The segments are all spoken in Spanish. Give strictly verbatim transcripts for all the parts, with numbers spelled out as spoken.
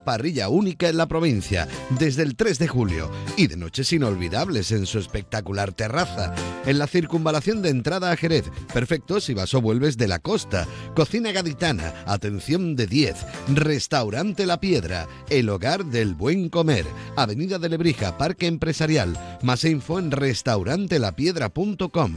Parrilla única en la provincia, desde el tres de julio, y de noches inolvidables en su espectacular terraza, en la circunvalación de entrada a Jerez, perfecto si vas o vuelves de la costa. Cocina gaditana, atención de diez, restaurante La Piedra, el hogar del buen comer, Avenida de Lebrija, Parque Empresarial, más info en restaurante la piedra punto com.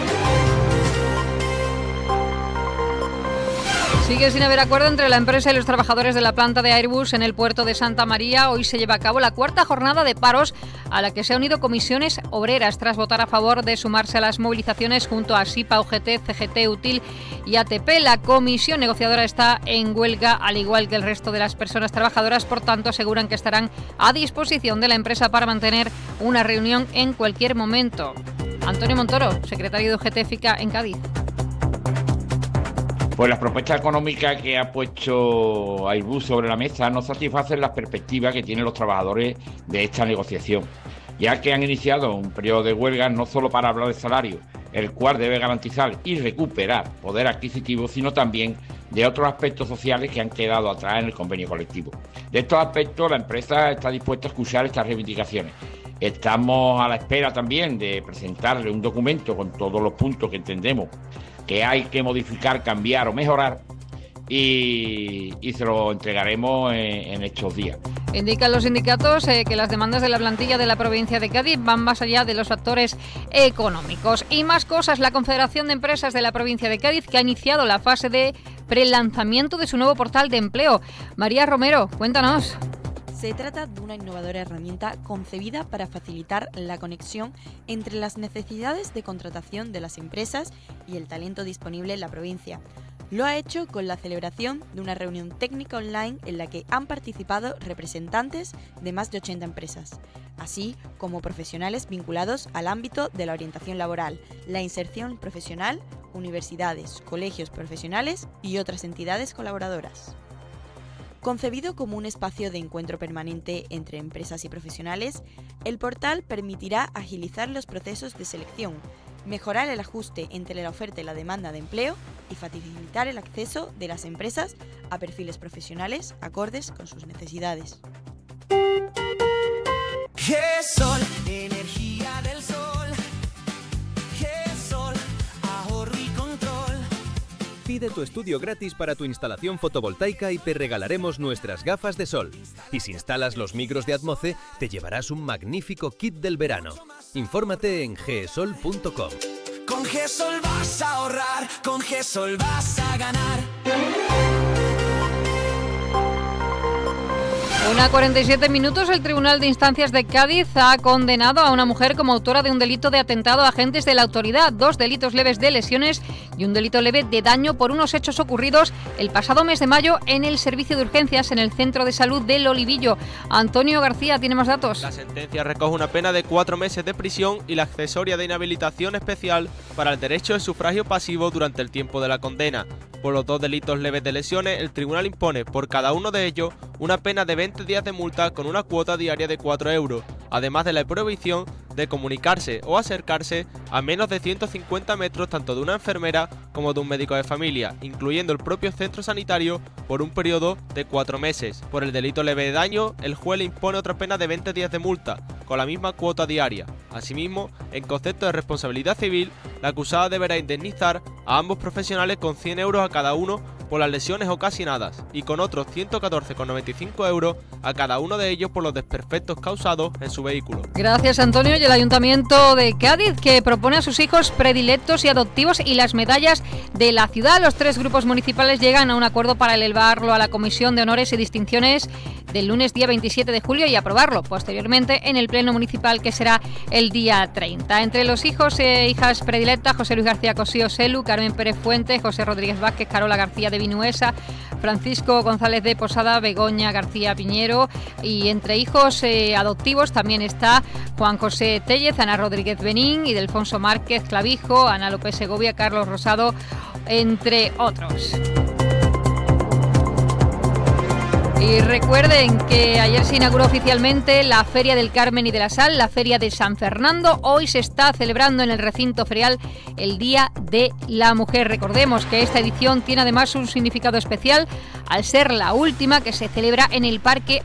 Sigue sin haber acuerdo entre la empresa y los trabajadores de la planta de Airbus en el puerto de Santa María. Hoy se lleva a cabo la cuarta jornada de paros a la que se han unido comisiones obreras tras votar a favor de sumarse a las movilizaciones junto a SIPA, U G T, C G T, UTIL y A T P. La comisión negociadora está en huelga, al igual que el resto de las personas trabajadoras. Por tanto, aseguran que estarán a disposición de la empresa para mantener una reunión en cualquier momento. Antonio Montoro, secretario de U G T F I C A en Cádiz. Pues las propuestas económicas que ha puesto Airbus sobre la mesa no satisfacen las perspectivas que tienen los trabajadores de esta negociación, ya que han iniciado un periodo de huelga no solo para hablar de salario, el cual debe garantizar y recuperar poder adquisitivo, sino también de otros aspectos sociales que han quedado atrás en el convenio colectivo. De estos aspectos, la empresa está dispuesta a escuchar estas reivindicaciones. Estamos a la espera también de presentarle un documento con todos los puntos que entendemos que hay que modificar, cambiar o mejorar y, y se lo entregaremos en, en estos días. Indican los sindicatos eh, que las demandas de la plantilla de la provincia de Cádiz van más allá de los factores económicos. Y más cosas, la Confederación de Empresas de la provincia de Cádiz, que ha iniciado la fase de prelanzamiento de su nuevo portal de empleo. María Romero, cuéntanos. Se trata de una innovadora herramienta concebida para facilitar la conexión entre las necesidades de contratación de las empresas y el talento disponible en la provincia. Lo ha hecho con la celebración de una reunión técnica online en la que han participado representantes de más de ochenta empresas, así como profesionales vinculados al ámbito de la orientación laboral, la inserción profesional, universidades, colegios profesionales y otras entidades colaboradoras. Concebido como un espacio de encuentro permanente entre empresas y profesionales, el portal permitirá agilizar los procesos de selección, mejorar el ajuste entre la oferta y la demanda de empleo y facilitar el acceso de las empresas a perfiles profesionales acordes con sus necesidades. GESOL, energía del sol. GESOL, ahorro y control. Pide tu estudio gratis para tu instalación fotovoltaica y te regalaremos nuestras gafas de sol. Y si instalas los micros de Atmoce, te llevarás un magnífico kit del verano. Infórmate en gesol punto com. Con GESOL vas a ahorrar, con GESOL vas a ganar. Una cuarenta y siete minutos, el Tribunal de Instancias de Cádiz ha condenado a una mujer como autora de un delito de atentado a agentes de la autoridad, dos delitos leves de lesiones y un delito leve de daño por unos hechos ocurridos el pasado mes de mayo en el servicio de urgencias en el Centro de Salud del Olivillo. Antonio García tiene más datos. La sentencia recoge una pena de cuatro meses de prisión y la accesoria de inhabilitación especial para el derecho de sufragio pasivo durante el tiempo de la condena. Por los dos delitos leves de lesiones, el tribunal impone por cada uno de ellos una pena de veinte días de multa con una cuota diaria de cuatro euros, además de la prohibición de comunicarse o acercarse a menos de ciento cincuenta metros tanto de una enfermera como de un médico de familia, incluyendo el propio centro sanitario, por un periodo de cuatro meses. Por el delito leve de daño, el juez le impone otra pena de veinte días de multa, con la misma cuota diaria. Asimismo, en concepto de responsabilidad civil, la acusada deberá indemnizar a ambos profesionales con cien euros a cada uno por las lesiones ocasionadas y con otros ciento catorce con noventa y cinco euros a cada uno de ellos por los desperfectos causados en su vehículo. Gracias, Antonio. Y el Ayuntamiento de Cádiz, que propone a sus hijos predilectos y adoptivos y las medallas de la ciudad. Los tres grupos municipales llegan a un acuerdo para elevarlo a la Comisión de Honores y Distinciones del lunes día veintisiete de julio y aprobarlo posteriormente en el Pleno Municipal, que será el día treinta. Entre los hijos e hijas predilectas, José Luis García Cosío Selu, Carmen Pérez Fuentes, José Rodríguez Vázquez, Carola García de Vinuesa, Francisco González de Posada, Begoña García Piñero, y entre hijos eh, adoptivos también está Juan José Tellez, Ana Rodríguez Benín, Ildefonso Márquez Clavijo, Ana López Segovia, Carlos Rosado, entre otros. Y recuerden que ayer se inauguró oficialmente la Feria del Carmen y de la Sal, la Feria de San Fernando. Hoy se está celebrando en el recinto ferial el Día de la Mujer. Recordemos que esta edición tiene además un significado especial al ser la última que se celebra en el Parque